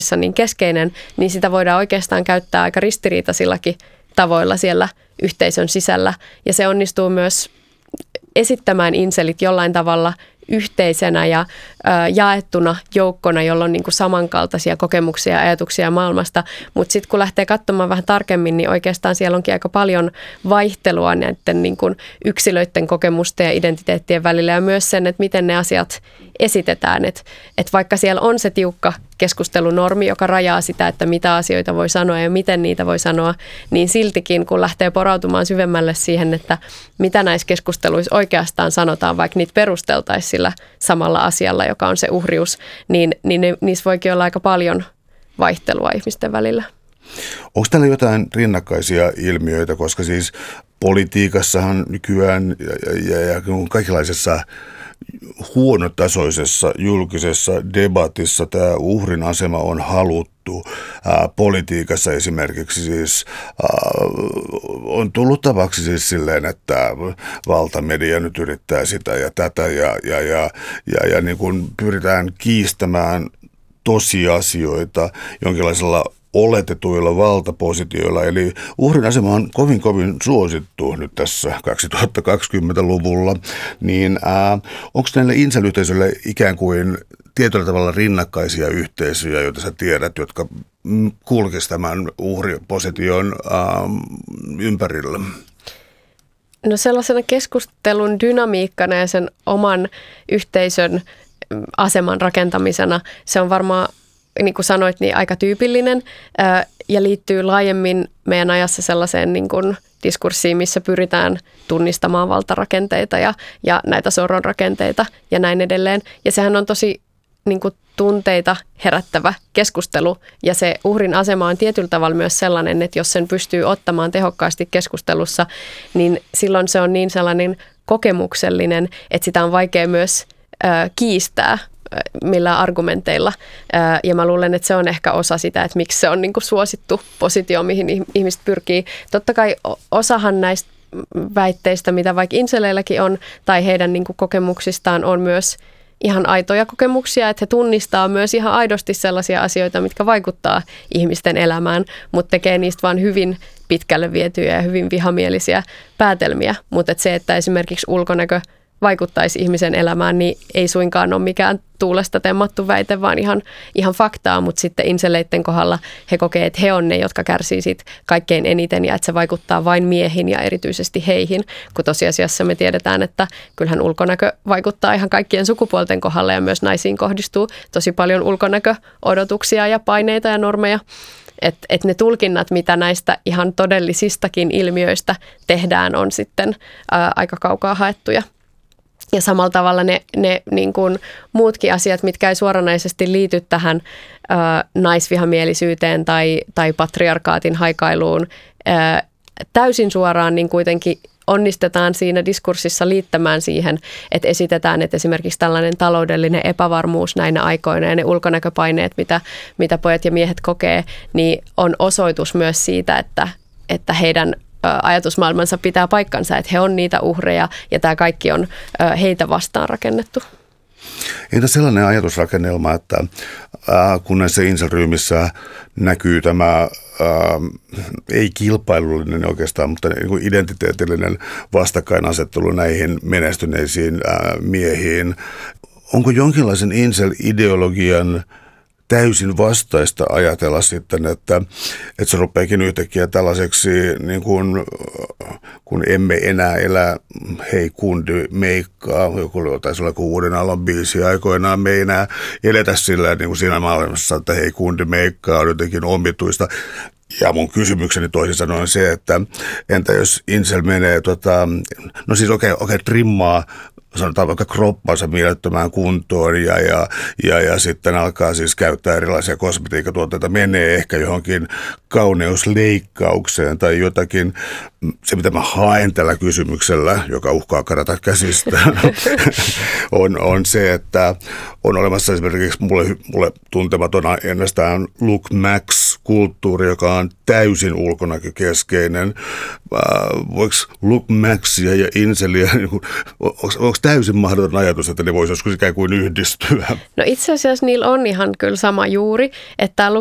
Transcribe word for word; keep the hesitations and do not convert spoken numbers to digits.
niin keskeinen, niin sitä voidaan oikeastaan käyttää aika ristiriitaisillakin tavoilla siellä yhteisön sisällä. Ja se onnistuu myös esittämään inselit jollain tavalla yhteisenä ja ö, jaettuna joukkona, jolla on niin kuin samankaltaisia kokemuksia ja ajatuksia maailmasta. Mutta sitten kun lähtee katsomaan vähän tarkemmin, niin oikeastaan siellä onkin aika paljon vaihtelua näiden niin kuin yksilöiden kokemusten ja identiteettien välillä ja myös sen, että miten ne asiat esitetään. Että et vaikka siellä on se tiukka keskustelunormi, joka rajaa sitä, että mitä asioita voi sanoa ja miten niitä voi sanoa, niin siltikin kun lähtee porautumaan syvemmälle siihen, että mitä näissä keskusteluissa oikeastaan sanotaan, vaikka niitä perusteltaisiin sillä samalla asialla, joka on se uhrius, niin, niin ne, niissä voikin olla aika paljon vaihtelua ihmisten välillä. Onko täällä jotain rinnakkaisia ilmiöitä, koska siis politiikassahan nykyään ja, ja, ja kaikenlaisessa huonotasoisessa julkisessa debatissa tämä uhrin asema on haluttu. Ää, politiikassa esimerkiksi siis ää, on tullut tavaksi siis silleen, että valtamedia nyt yrittää sitä ja tätä ja, ja, ja, ja, ja niin kuin pyritään kiistämään tosiasioita jonkinlaisella oletetuilla valtapositioilla, eli uhrin asema on kovin kovin suosittu nyt tässä kaksituhattakaksikymmentäluvulla, niin ää, onko näille insel-yhteisöille ikään kuin tietyllä tavalla rinnakkaisia yhteisöjä, joita sä tiedät, jotka kulkisivat tämän uhriposition ää, ympärillä? No sellaisena keskustelun dynamiikkana ja sen oman yhteisön aseman rakentamisena se on varmaan, niin kuin sanoit, niin aika tyypillinen ää, ja liittyy laajemmin meidän ajassa sellaiseen niin kuin diskurssiin, missä pyritään tunnistamaan valtarakenteita ja, ja näitä sorron rakenteita ja näin edelleen. Ja sehän on tosi niin kuin tunteita herättävä keskustelu ja se uhrin asema on tietyllä tavalla myös sellainen, että jos sen pystyy ottamaan tehokkaasti keskustelussa, niin silloin se on niin sellainen kokemuksellinen, että sitä on vaikea myös ää, kiistää millään argumenteilla. Ja mä luulen, että se on ehkä osa sitä, että miksi se on niin kuin suosittu positio, mihin ihmiset pyrkii. Totta kai osahan näistä väitteistä, mitä vaikka inseleilläkin on, tai heidän niin kuin kokemuksistaan on myös ihan aitoja kokemuksia, että he tunnistaa myös ihan aidosti sellaisia asioita, mitkä vaikuttaa ihmisten elämään, mutta tekee niistä vaan hyvin pitkälle vietyjä ja hyvin vihamielisiä päätelmiä. Mutta se, että esimerkiksi ulkonäkö vaikuttaisi ihmisen elämään, niin ei suinkaan ole mikään tuulesta temmattu väite, vaan ihan, ihan faktaa, mutta sitten inseleitten kohdalla he kokee, että he on ne, jotka kärsii siitä kaikkein eniten ja että se vaikuttaa vain miehiin ja erityisesti heihin, kun tosiasiassa me tiedetään, että kyllähän ulkonäkö vaikuttaa ihan kaikkien sukupuolten kohdalla ja myös naisiin kohdistuu tosi paljon ulkonäköodotuksia ja paineita ja normeja. Että et ne tulkinnat, mitä näistä ihan todellisistakin ilmiöistä tehdään, on sitten ää, aika kaukaa haettuja. Ja samalla tavalla ne, ne niin kuin muutkin asiat, mitkä ei suoranaisesti liity tähän ö, naisvihamielisyyteen tai, tai patriarkaatin haikailuun ö, täysin suoraan, niin kuitenkin onnistetaan siinä diskurssissa liittämään siihen, että esitetään, että esimerkiksi tällainen taloudellinen epävarmuus näinä aikoina ja ne ulkonäköpaineet, mitä, mitä pojat ja miehet kokee, niin on osoitus myös siitä, että, että heidän ajatusmaailmansa pitää paikkansa, että he on niitä uhreja ja tämä kaikki on heitä vastaan rakennettu. Entä sellainen ajatusrakennelma, että äh, kun näissä insel-ryhmissä näkyy tämä äh, ei kilpailullinen oikeastaan, mutta niin kuin identiteetillinen vastakkainasettelu näihin menestyneisiin äh, miehiin, onko jonkinlaisen insel-ideologian täysin vastaista ajatella sitten, että, että se rupeakin yhtäkkiä tällaiseksi, niin kuin, kun emme enää elä hei kundi meikkaa, joku taisi olla joku Uuden Aallon biisi aikoinaan, me ei enää eletä sillä niin kuin siinä maailmassa, että hei kundi meikkaa on jotenkin omituista. Ja mun kysymykseni toisin sanoen se, että entä jos insel menee, tota, no siis okei, okay, okay, trimmaa, sanotaan vaikka kroppansa mielettömään kuntoon ja, ja, ja, ja sitten alkaa siis käyttää erilaisia kosmetiikkatuotteita, menee ehkä johonkin kauneusleikkaukseen tai jotakin. Se, mitä mä haen tällä kysymyksellä, joka uhkaa karata käsistä, on, on se, että on olemassa esimerkiksi mulle, mulle tuntematon ennestään Luke Max kulttuuri, joka on täysin ulkonäkökeskeinen. Voiko Luke Maxia ja Inceliä, niin onko täysin mahdoton ajatus, että ne voisi joskus ikään kuin yhdistyä? No itse asiassa niillä on ihan kyllä sama juuri, että